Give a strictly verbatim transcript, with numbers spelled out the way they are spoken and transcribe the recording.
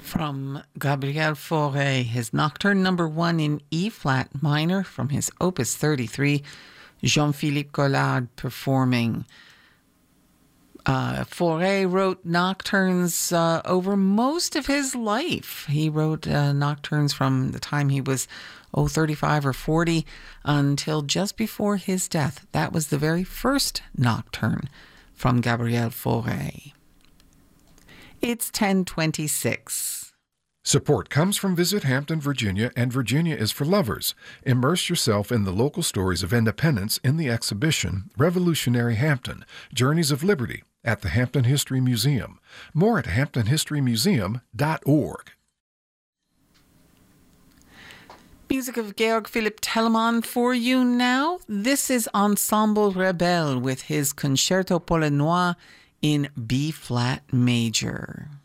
From Gabriel Fauré, his Nocturne number one in E flat minor from his Opus thirty-three, Jean-Philippe Collard performing. Uh, Fauré wrote nocturnes uh, over most of his life. He wrote uh, nocturnes from the time he was, oh, thirty-five or forty until just before his death. That was the very first nocturne from Gabriel Fauré. It's ten twenty-six. Support comes from Visit Hampton, Virginia, and Virginia is for Lovers. Immerse yourself in the local stories of independence in the exhibition Revolutionary Hampton, Journeys of Liberty at the Hampton History Museum. More at hampton history museum dot org. Music of Georg Philipp Telemann for you now. This is Ensemble Rebelle with his Concerto Polonois in B-flat major.